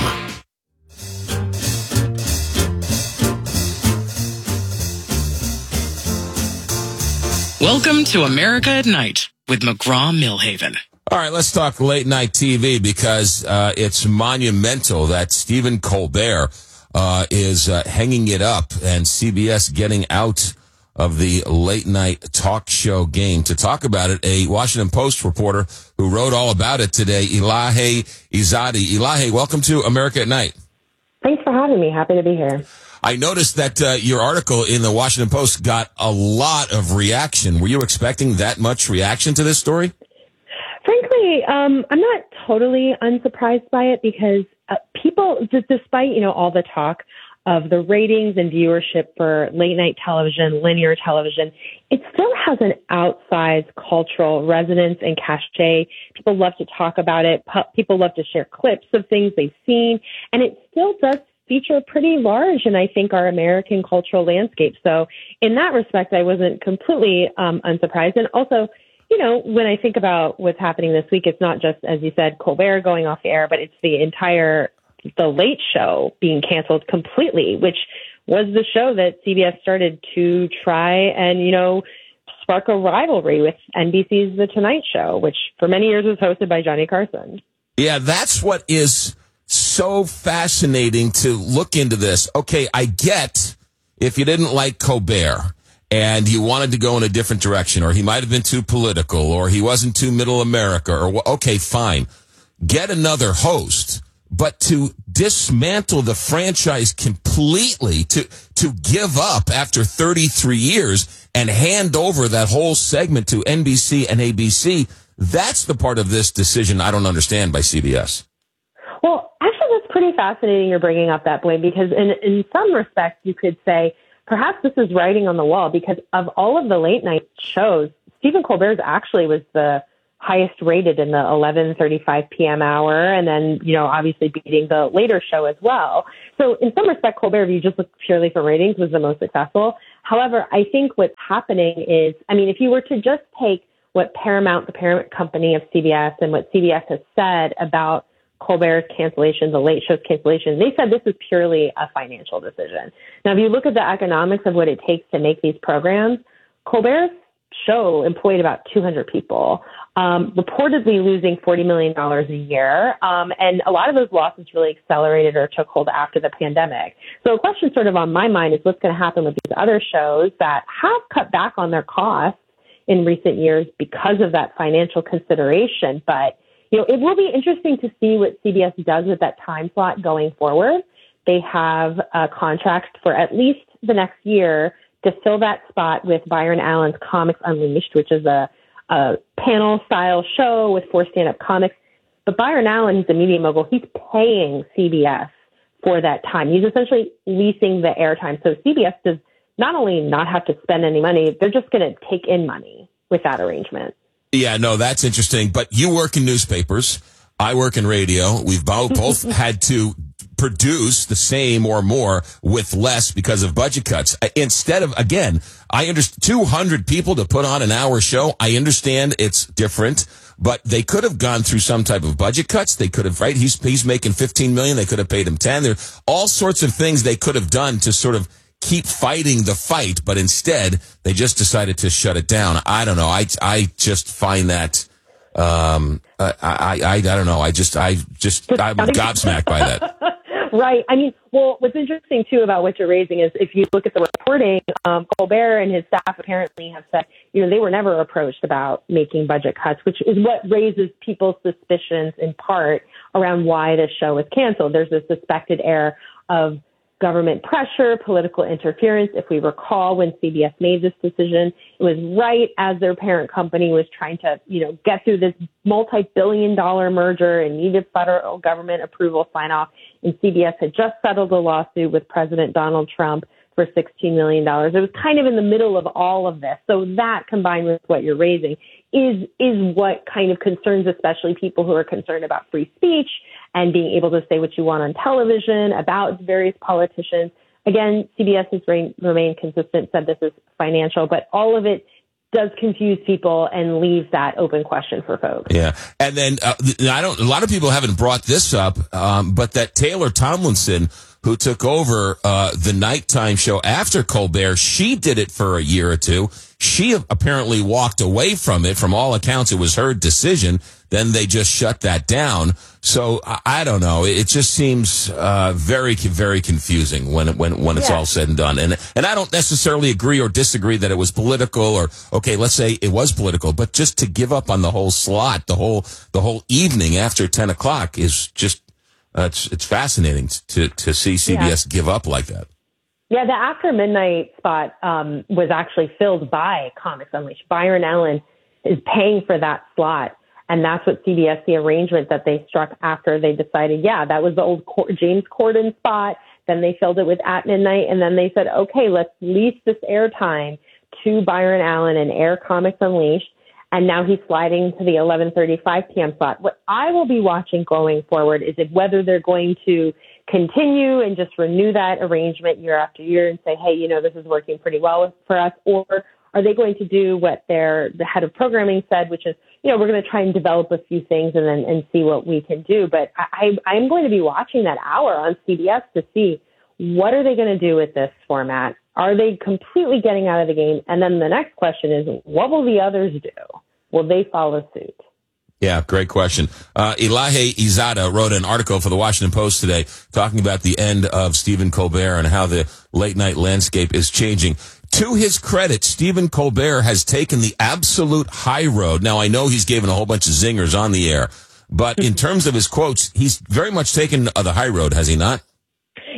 Welcome to America at Night with McGraw-Millhaven. All right, let's talk late night TV because it's monumental that Stephen Colbert is hanging it up, and CBS getting out of the late night talk show game. To talk about it, a Washington Post reporter who wrote all about it today, Elahe Izadi. Elahe, welcome to America at Night. Thanks for having me. Happy to be here. I noticed that your article in the Washington Post got a lot of reaction. Were you expecting that much reaction to this story? Frankly, I'm not totally unsurprised by it because people, despite, all the talk of the ratings and viewership for late night television, linear television, it still has an outsized cultural resonance and cachet. People love to talk about it. People love to share clips of things they've seen, and it still does feature pretty large in, I think, our American cultural landscape. So in that respect, I wasn't completely unsurprised. And also, when I think about what's happening this week, it's not just, as you said, Colbert going off the air, but it's the Late Show being canceled completely, which was the show that CBS started to try and, spark a rivalry with NBC's The Tonight Show, which for many years was hosted by Johnny Carson. Yeah, that's what is so fascinating to look into this. Okay, I get if you didn't like Colbert and you wanted to go in a different direction, or he might have been too political, or he wasn't too middle America, or okay, fine. Get another host. But to dismantle the franchise completely, to give up after 33 years, and hand over that whole segment to NBC and ABC. That's the part of this decision I don't understand by CBS. Well, actually, that's pretty fascinating you're bringing up that, Blaine, because in some respects, you could say perhaps this is writing on the wall, because of all of the late night shows, Stephen Colbert's actually was the highest rated in the 11:35 p.m. hour, and then, obviously beating the later show as well. So in some respect, Colbert, if you just look purely for ratings, was the most successful. However, I think what's happening is, if you were to just take what Paramount, the parent company of CBS, and what CBS has said about Colbert's cancellation, the late show's cancellation, they said this is purely a financial decision. Now, if you look at the economics of what it takes to make these programs, Colbert's show employed about 200 people, reportedly losing $40 million a year. And a lot of those losses really accelerated or took hold after the pandemic. So a question sort of on my mind is what's going to happen with these other shows that have cut back on their costs in recent years because of that financial consideration. But, it will be interesting to see what CBS does with that time slot going forward. They have a contract for at least the next year to fill that spot with Byron Allen's Comics Unleashed, which is a panel-style show with 4 stand-up comics. But Byron Allen, who's a media mogul, he's paying CBS for that time. He's essentially leasing the airtime. So CBS does not only not have to spend any money, they're just going to take in money with that arrangement. Yeah, no, that's interesting. But you work in newspapers. I work in radio. We've both had to produce the same or more with less because of budget cuts. Instead of, again, I understand 200 people to put on an hour show. I understand it's different, but they could have gone through some type of budget cuts. They could have, right? He's making $15 million. They could have paid him 10. There are all sorts of things they could have done to sort of keep fighting the fight, but instead they just decided to shut it down. I don't know. I just find that, I don't know. I'm gobsmacked by that. Right. What's interesting too about what you're raising is if you look at the reporting, Colbert and his staff apparently have said, they were never approached about making budget cuts, which is what raises people's suspicions in part around why this show was canceled. There's a suspected air of government pressure, political interference. If we recall, when CBS made this decision, it was right as their parent company was trying to, get through this multi-billion-dollar merger and needed federal government approval sign-off. And CBS had just settled a lawsuit with President Donald Trump for $16 million. It was kind of in the middle of all of this. So that, combined with what you're raising, is what kind of concerns, especially people who are concerned about free speech and being able to say what you want on television about various politicians. Again, CBS has remained consistent, said this is financial, but all of it does confuse people and leaves that open question for folks. Yeah. And then a lot of people haven't brought this up, but that Taylor Tomlinson, who took over the nighttime show after Colbert, she did it for a year or two. She apparently walked away from it. From all accounts, it was her decision. Then they just shut that down. So I don't know. It just seems very, very confusing when it's all said and done. And I don't necessarily agree or disagree that it was political or, okay, let's say it was political, but just to give up on the whole slot, the whole evening after 10 o'clock is just, it's fascinating to see CBS give up like that. Yeah, the after midnight spot was actually filled by Comics Unleashed. Byron Allen is paying for that slot. And that's what CBS, the arrangement that they struck after they decided, that was the old James Corden spot. Then they filled it with At Midnight. And then they said, okay, let's lease this airtime to Byron Allen and air Comics Unleashed. And now he's sliding to the 11:35 p.m. slot. What I will be watching going forward is whether they're going to continue and just renew that arrangement year after year and say, hey, this is working pretty well for us, or are they going to do what the head of programming said, which is, we're going to try and develop a few things and see what we can do. But I'm going to be watching that hour on CBS to see what are they going to do with this format. Are they completely getting out of the game? And then the next question is, what will the others do? Will they follow suit? Yeah, great question. Elahe Izada wrote an article for the Washington Post today talking about the end of Stephen Colbert and how the late night landscape is changing. To his credit, Stephen Colbert has taken the absolute high road. Now, I know he's given a whole bunch of zingers on the air, but in terms of his quotes, he's very much taken the high road, has he not?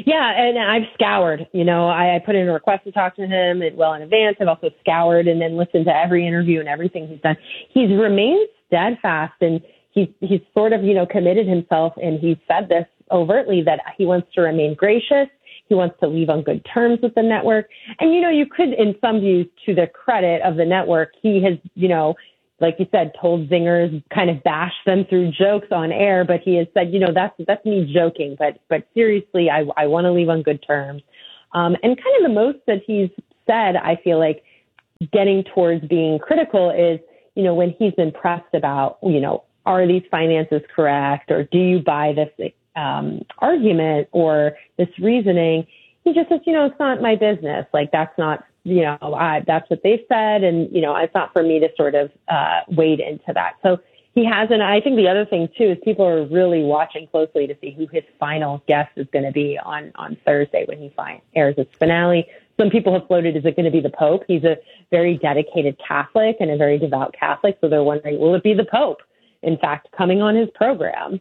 Yeah, and I've scoured. I put in a request to talk to him well in advance. I've also scoured and then listened to every interview and everything he's done. He's remained steadfast, and he's sort of, committed himself, and he said this overtly that he wants to remain gracious. He wants to leave on good terms with the network. And, you could, in some views, to the credit of the network, he has, like you said, told zingers, kind of bashed them through jokes on air, but he has said, that's me joking. But seriously, I want to leave on good terms. And kind of the most that he's said, I feel like, getting towards being critical is, when he's been pressed about, are these finances correct? Or do you buy this argument or this reasoning? He just says, it's not my business. Like, that's not, that's what they've said. And, it's not for me to sort of wade into that. So he hasn't. I think the other thing, too, is people are really watching closely to see who his final guest is going to be on Thursday when he airs his finale. Some people have floated, is it going to be the Pope? He's a very dedicated Catholic and a very devout Catholic. So they're wondering, will it be the Pope, in fact, coming on his program?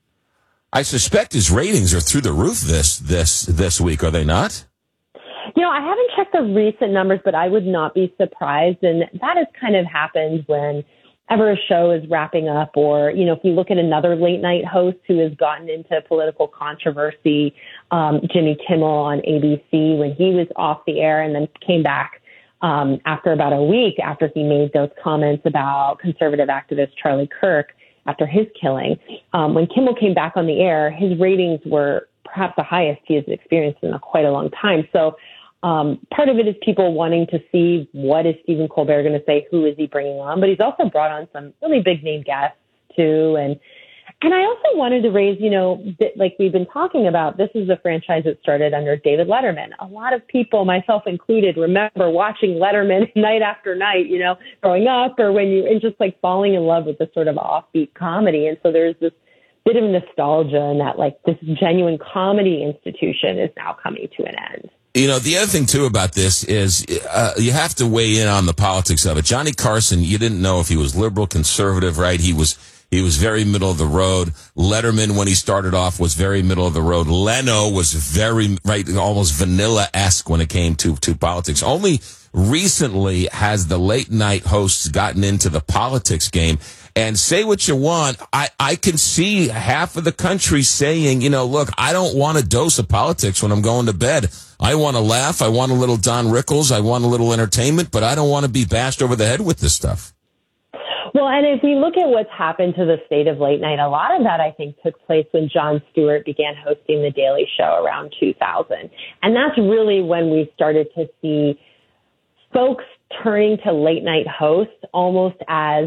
I suspect his ratings are through the roof this week, are they not? I haven't checked the recent numbers, but I would not be surprised. And that has kind of happened whenever a show is wrapping up, or, if you look at another late night host who has gotten into political controversy, Jimmy Kimmel on ABC, when he was off the air and then came back after about a week after he made those comments about conservative activist Charlie Kirk after his killing. When Kimmel came back on the air, his ratings were perhaps the highest he has experienced in quite a long time. So part of it is people wanting to see, what is Stephen Colbert going to say? Who is he bringing on? But he's also brought on some really big name guests too. And I also wanted to raise, like we've been talking about, this is a franchise that started under David Letterman. A lot of people, myself included, remember watching Letterman night after night, growing up, or and just like falling in love with this sort of offbeat comedy. And so there's this bit of nostalgia, and that like this genuine comedy institution is now coming to an end. The other thing, too, about this is you have to weigh in on the politics of it. Johnny Carson, you didn't know if he was liberal, conservative, right? He was very middle of the road. Letterman, when he started off, was very middle of the road. Leno was very, right, almost vanilla-esque when it came to politics. Only recently has the late night hosts gotten into the politics game. And say what you want, I can see half of the country saying, look, I don't want a dose of politics when I'm going to bed. I want to laugh. I want a little Don Rickles. I want a little entertainment, but I don't want to be bashed over the head with this stuff. Well, and if you look at what's happened to the state of late night, a lot of that, I think, took place when Jon Stewart began hosting The Daily Show around 2000. And that's really when we started to see folks turning to late night hosts almost as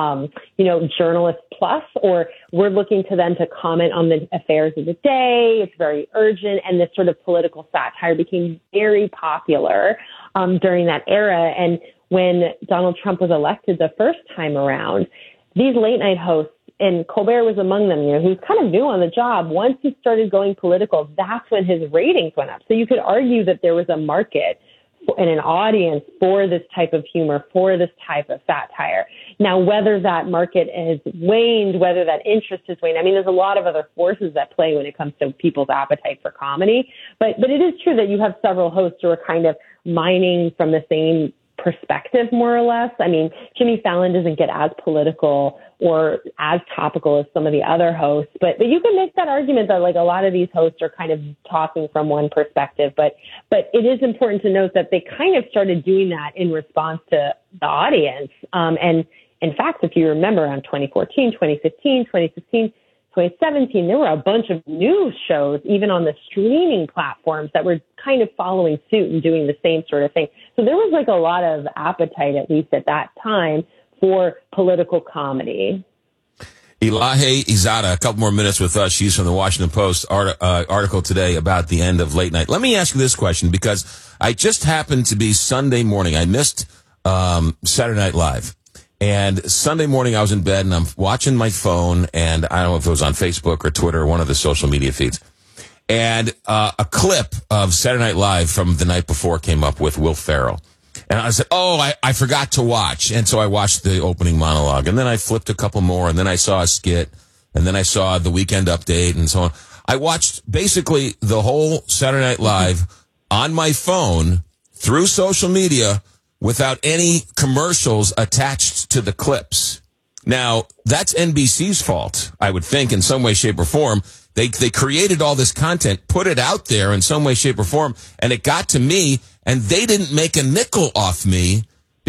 journalist plus, or we're looking to them to comment on the affairs of the day. It's very urgent. And this sort of political satire became very popular during that era. And when Donald Trump was elected the first time around, these late night hosts, and Colbert was among them, who's kind of new on the job. Once he started going political, that's when his ratings went up. So you could argue that there was a market and an audience for this type of humor, for this type of satire. Now, whether that market has waned, whether that interest has waned, there's a lot of other forces that play when it comes to people's appetite for comedy. But it is true that you have several hosts who are kind of mining from the same perspective, more or less. Jimmy Fallon doesn't get as political or as topical as some of the other hosts, but you can make that argument that like a lot of these hosts are kind of talking from one perspective, but it is important to note that they kind of started doing that in response to the audience. And in fact, if you remember around 2014, 2015, 2016, 2017, there were a bunch of news shows, even on the streaming platforms, that were kind of following suit and doing the same sort of thing. So there was like a lot of appetite, at least at that time, for political comedy. Elahe Izada, a couple more minutes with us. She's from the Washington Post article today about the end of late night. Let me ask you this question, because I just happened to be Sunday morning. I missed Saturday Night Live. And Sunday morning I was in bed and I'm watching my phone, and I don't know if it was on Facebook or Twitter or one of the social media feeds. And a clip of Saturday Night Live from the night before came up with Will Ferrell. And I said, I forgot to watch. And so I watched the opening monologue. And then I flipped a couple more. And then I saw a skit. And then I saw the Weekend Update and so on. I watched basically the whole Saturday Night Live on my phone through social media without any commercials attached to the clips. Now, that's NBC's fault, I would think, in some way, shape, or form. They created all this content, put it out there in some way, shape, or form, and it got to me, and they didn't make a nickel off me,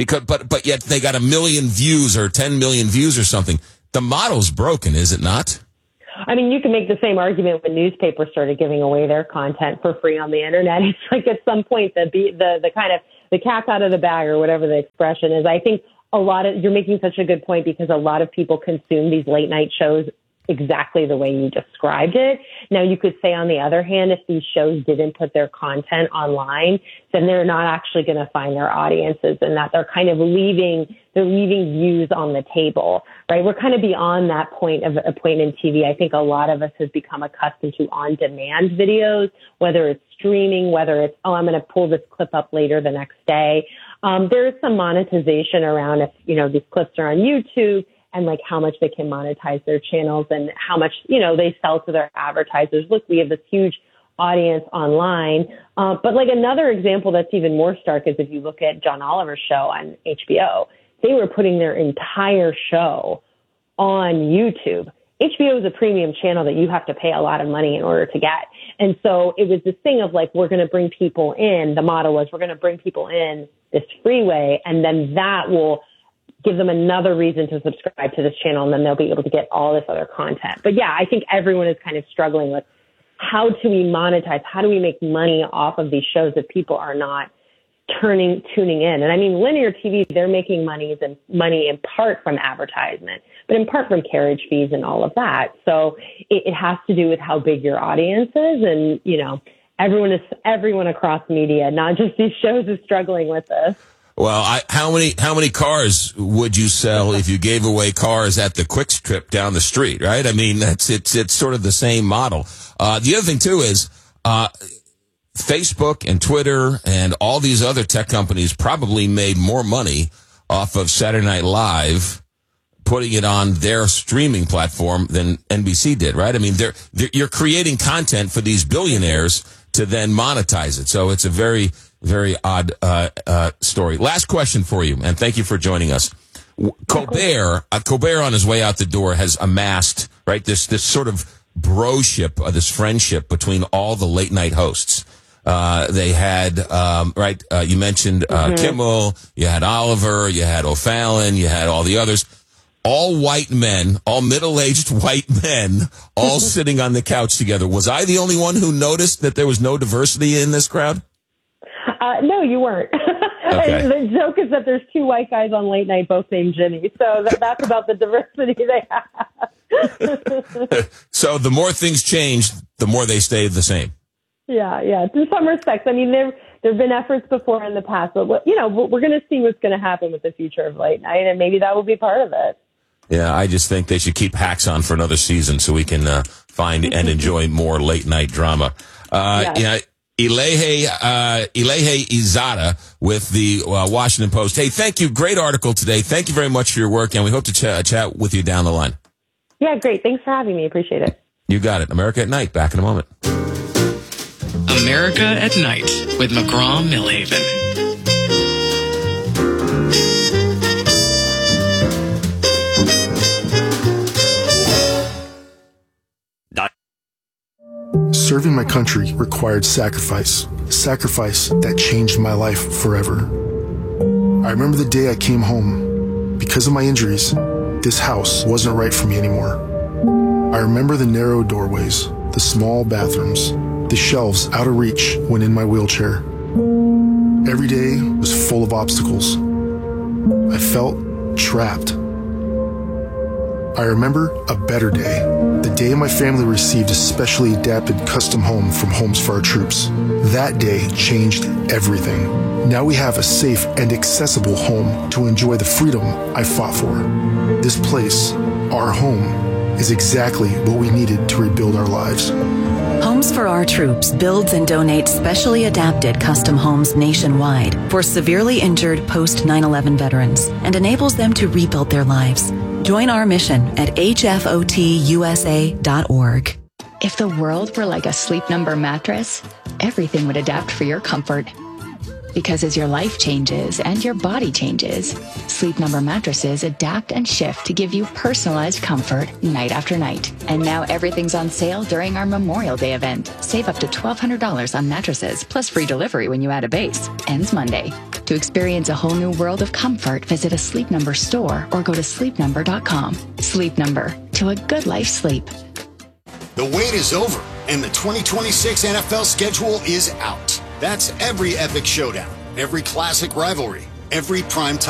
but yet they got 1 million views or 10 million views or something. The model's broken, is it not? I mean, you can make the same argument when newspapers started giving away their content for free on the internet. It's like at some point the kind of the cat's out of the bag, or whatever the expression is. I think you're making such a good point, because a lot of people consume these late night shows exactly the way you described it. Now, you could say, on the other hand, if these shows didn't put their content online, then they're not actually going to find their audiences, and that they're kind of leaving views on the table, right? We're kind of beyond that point in TV. I think a lot of us has become accustomed to on-demand videos, whether it's streaming, whether it's, I'm going to pull this clip up later the next day. There is some monetization around if, these clips are on YouTube, and like how much they can monetize their channels and how much, they sell to their advertisers. Look, we have this huge audience online. But like another example that's even more stark is if you look at John Oliver's show on HBO, they were putting their entire show on YouTube. HBO is a premium channel that you have to pay a lot of money in order to get. And so it was this thing of like, we're going to bring people in. The model was, we're going to bring people in this free way, and then that will give them another reason to subscribe to this channel, and then they'll be able to get all this other content. But yeah, I think everyone is kind of struggling with how do we monetize? How do we make money off of these shows that people are not tuning in? And I mean, linear TV, they're making money in part from advertisement, but in part from carriage fees and all of that. So it has to do with how big your audience is. And, everyone across media, not just these shows, is struggling with this. Well, how many cars would you sell if you gave away cars at the Quick Trip down the street, right? I mean, it's sort of the same model. The other thing too is, Facebook and Twitter and all these other tech companies probably made more money off of Saturday Night Live putting it on their streaming platform than NBC did, right? I mean, you're creating content for these billionaires to then monetize it. So it's a very, very odd story. Last question for you, and thank you for joining us. Colbert on his way out the door has amassed, right, this sort of broship, this friendship between all the late night hosts. They had, you mentioned Kimmel, you had Oliver, you had O'Fallon, you had all the others. All white men, all middle-aged white men, all sitting on the couch together. Was I the only one who noticed that there was no diversity in this crowd? No, you weren't. Okay. The joke is that there's 2 white guys on late night, both named Jimmy. So that's about the diversity they have. So the more things change, the more they stay the same. Yeah. In some respects, I mean, there have been efforts before in the past, but we're going to see what's going to happen with the future of late night, and maybe that will be part of it. Yeah, I just think they should keep Hacks on for another season so we can find and enjoy more late night drama. Yes. Ilehe Izada with the Washington Post. Hey, thank you. Great article today. Thank you very much for your work, and we hope to chat with you down the line. Yeah, great. Thanks for having me. Appreciate it. You got it. America at Night. Back in a moment. America at Night with McGraw-Milhaven. Serving my country required sacrifice that changed my life forever. I remember the day I came home. Because of my injuries, this house wasn't right for me anymore. I remember the narrow doorways, the small bathrooms, the shelves out of reach when in my wheelchair. Every day was full of obstacles. I felt trapped. I remember a better day, the day my family received a specially adapted custom home from Homes for Our Troops. That day changed everything. Now we have a safe and accessible home to enjoy the freedom I fought for. This place, our home, is exactly what we needed to rebuild our lives. Homes for Our Troops builds and donates specially adapted custom homes nationwide for severely injured post 9/11 veterans and enables them to rebuild their lives. Join our mission at hfotusa.org. If the world were like a Sleep Number mattress, everything would adapt for your comfort. Because as your life changes and your body changes, Sleep Number mattresses adapt and shift to give you personalized comfort night after night. And now everything's on sale during our Memorial Day event. Save up to $1,200 on mattresses, plus free delivery when you add a base. Ends Monday. To experience a whole new world of comfort, visit a Sleep Number store or go to sleepnumber.com. Sleep Number. To a good life sleep. The wait is over, and the 2026 NFL schedule is out. That's every epic showdown, every classic rivalry, every primetime